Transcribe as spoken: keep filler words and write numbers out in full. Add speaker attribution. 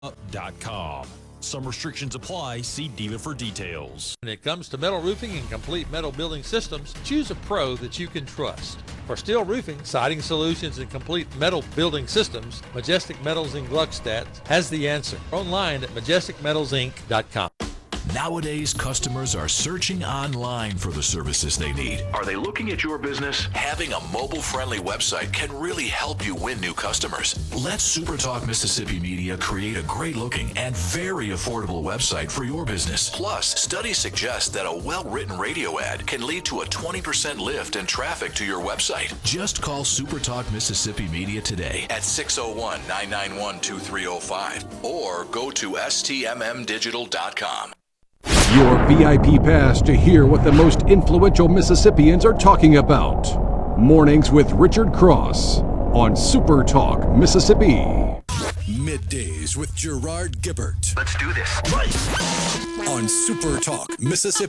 Speaker 1: dot com. Some restrictions apply. See dealer for details.
Speaker 2: When it comes to metal roofing and complete metal building systems, choose a pro that you can trust. For steel roofing, siding solutions, and complete metal building systems, Majestic Metals in Gluckstadt has the answer. Online at majestic metals inc dot com.
Speaker 3: Nowadays, customers are searching online for the services they need. Are they looking at your business? Having a mobile-friendly website can really help you win new customers. Let SuperTalk Mississippi Media create a great-looking and very affordable website for your business. Plus, studies suggest that a well-written radio ad can lead to a twenty percent lift in traffic to your website. Just call SuperTalk Mississippi Media today at six oh one, nine nine one, two three oh five or go to S T M M digital dot com.
Speaker 4: Your V I P pass to hear what the most influential Mississippians are talking about. Mornings with Richard Cross on Super Talk Mississippi.
Speaker 5: Middays with Gerard Gibbert.
Speaker 6: Let's do this.
Speaker 5: On Super Talk Mississippi.